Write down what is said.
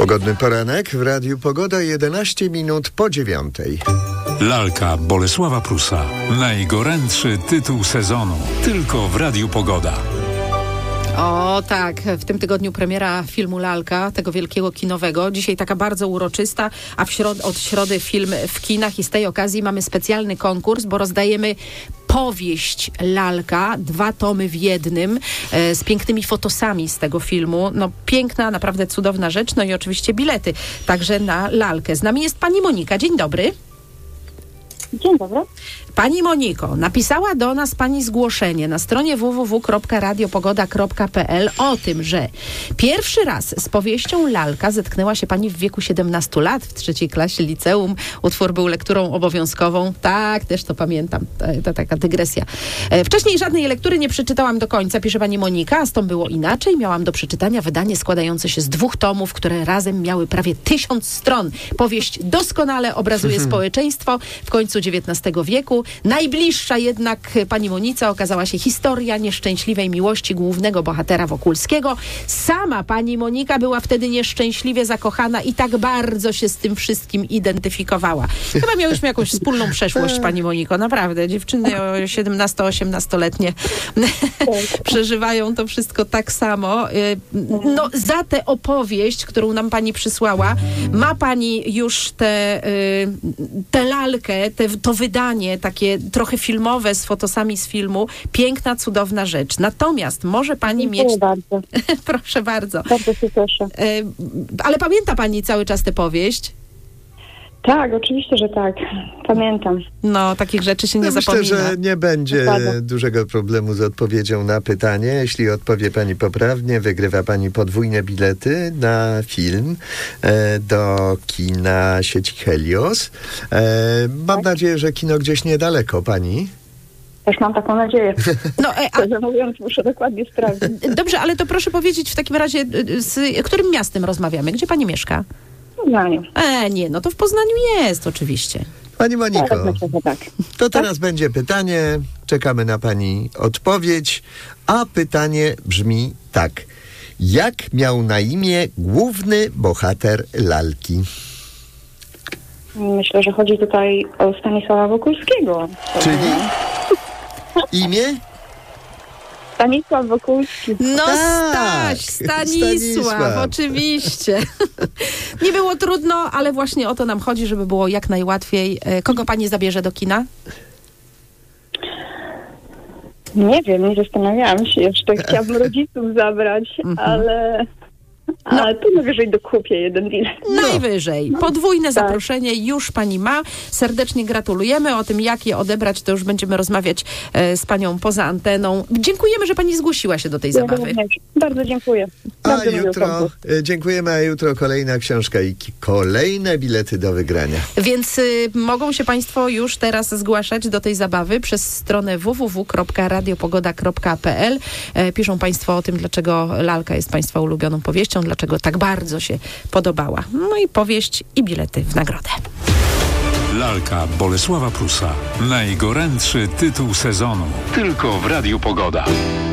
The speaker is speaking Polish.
Pogodny poranek w Radiu Pogoda, 11 minut po 9:00. Lalka Bolesława Prusa. Najgorętszy tytuł sezonu. Tylko w Radiu Pogoda. O tak, w tym tygodniu premiera filmu Lalka, tego wielkiego kinowego. Dzisiaj taka bardzo uroczysta, a od środy film w kinach i z tej okazji mamy specjalny konkurs, bo rozdajemy powieść Lalka, 2 tomy w jednym, z pięknymi fotosami z tego filmu. No piękna, naprawdę cudowna rzecz. No i oczywiście bilety także na Lalkę. Z nami jest pani Monika. Dzień dobry. Dzień dobry. Pani Moniko, napisała do nas pani zgłoszenie na stronie www.radiopogoda.pl o tym, że pierwszy raz z powieścią Lalka zetknęła się pani w wieku 17 lat w 3. klasie liceum. Utwór był lekturą obowiązkową. Tak, też to pamiętam. To taka dygresja. Wcześniej żadnej lektury nie przeczytałam do końca, pisze pani Monika, a z tą było inaczej. Miałam do przeczytania wydanie składające się z 2 tomów, które razem miały prawie 1000 stron. Powieść doskonale obrazuje społeczeństwo w końcu XIX wieku. Najbliższa jednak pani Monice okazała się historia nieszczęśliwej miłości głównego bohatera Wokulskiego. Sama pani Monika była wtedy nieszczęśliwie zakochana i tak bardzo się z tym wszystkim identyfikowała. Chyba miałyśmy jakąś wspólną przeszłość, pani Moniko. Naprawdę, dziewczyny 17-18-letnie przeżywają to wszystko tak samo. No, za tę opowieść, którą nam pani przysłała, ma pani już tę lalkę, to wydanie takie trochę filmowe z fotosami z filmu. Piękna, cudowna rzecz. Natomiast może pani mieć... bardzo. Proszę bardzo. Bardzo się cieszę. Ale pamięta pani cały czas tę powieść? Tak, oczywiście, że tak. Pamiętam. No, takich rzeczy się nie zapomina. Myślę, że nie będzie dużego problemu z odpowiedzią na pytanie. Jeśli odpowie pani poprawnie, wygrywa pani podwójne bilety na film do kina sieci Helios. Mam nadzieję, że kino gdzieś niedaleko pani. Też mam taką nadzieję. No, Szczerze mówiąc, muszę dokładnie sprawdzić. Dobrze, ale to proszę powiedzieć w takim razie, z którym miastem rozmawiamy? Gdzie pani mieszka? W Poznaniu. Nie, no to w Poznaniu jest oczywiście. Pani Moniko, Tak, myślę, że tak. to teraz będzie pytanie. Czekamy na pani odpowiedź. A pytanie brzmi tak. Jak miał na imię główny bohater Lalki? Myślę, że chodzi tutaj o Stanisława Wokulskiego. Czyli imię? Stanisław Wokulski. No Tak, Stanisław, oczywiście. Nie było trudno, ale właśnie o to nam chodzi, żeby było jak najłatwiej. Kogo pani zabierze do kina? Nie wiem, nie zastanawiałam się jeszcze. Chciałabym rodziców zabrać, ale tu najwyżej dokupię jeden bilet. Najwyżej. Podwójne zaproszenie już pani ma. Serdecznie gratulujemy. O tym, jak je odebrać, to już będziemy rozmawiać z panią poza anteną. Dziękujemy, że pani zgłosiła się do tej zabawy. Bardzo dziękuję. Bardzo dziękujemy, a jutro kolejna książka i kolejne bilety do wygrania. Więc mogą się państwo już teraz zgłaszać do tej zabawy przez stronę www.radiopogoda.pl. Piszą państwo o tym, dlaczego Lalka jest państwa ulubioną powieścią, dlaczego tak bardzo się podobała. No i powieść i bilety w nagrodę. Lalka Bolesława Prusa. Najgorętszy tytuł sezonu. Tylko w Radiu Pogoda.